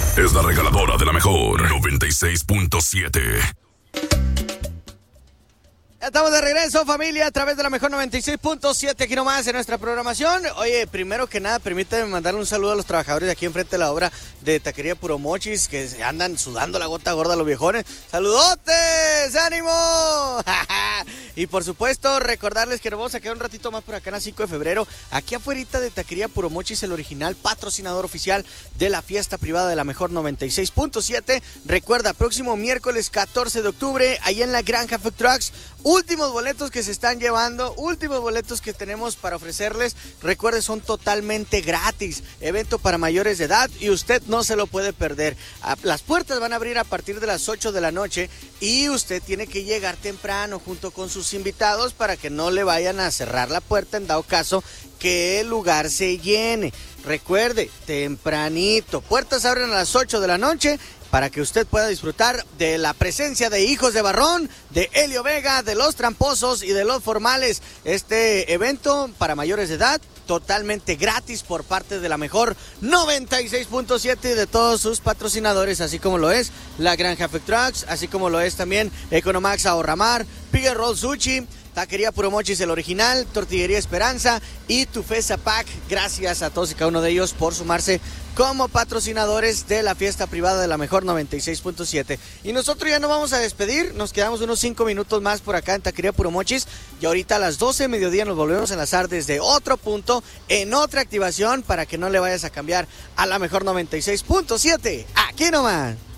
es la regaladora de la mejor 96.7. Estamos de regreso, familia, a través de la mejor 96.7 aquí nomás en nuestra programación. Oye, primero que nada, permítame mandarle un saludo a los trabajadores de aquí enfrente de la obra de Taquería Puro Mochis, que se andan sudando la gota gorda a los viejones. ¡Saludotes! ¡Ánimo! Y por supuesto, recordarles que nos vamos a quedar un ratito más por acá en el 5 de febrero, aquí afuera de Taquería Puro Mochis, el original patrocinador oficial de la fiesta privada de la mejor 96.7. Recuerda, próximo miércoles 14 de octubre, ahí en la Granja Food Trucks. Últimos boletos que se están llevando, últimos boletos que tenemos para ofrecerles. Recuerde, son totalmente gratis. Evento para mayores de edad y usted no se lo puede perder. Las puertas van a abrir a partir de las 8 de la noche y usted tiene que llegar temprano junto con sus invitados para que no le vayan a cerrar la puerta en dado caso que el lugar se llene. Recuerde, tempranito. Puertas abren a las 8 de la noche. Para que usted pueda disfrutar de la presencia de Hijos de Barrón, de Helio Vega, de Los Tramposos y de Los Formales. Este evento para mayores de edad, totalmente gratis por parte de la mejor 96.7 y de todos sus patrocinadores, así como lo es la Granja Food Trucks, así como lo es también Economax Ahorramar, Pig & Roll Sushi, Taquería Puro Mochis, el original, Tortillería Esperanza y Tufesa Pack. Gracias a todos y cada uno de ellos por sumarse como patrocinadores de la fiesta privada de la mejor 96.7. Y nosotros ya nos vamos a despedir, nos quedamos unos 5 minutos más por acá en Taquería Puro Mochis y ahorita a las 12 de mediodía nos volvemos a enlazar desde otro punto en otra activación para que no le vayas a cambiar a la mejor 96.7. Aquí nomás.